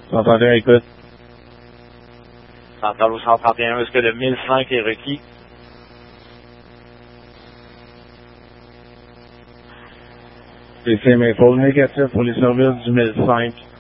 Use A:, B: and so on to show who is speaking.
A: J'entends bien, écoute.
B: Centrale au 131, est-ce que le 1005 est requis?
A: C'est mes infos négatifs pour les services du 1005.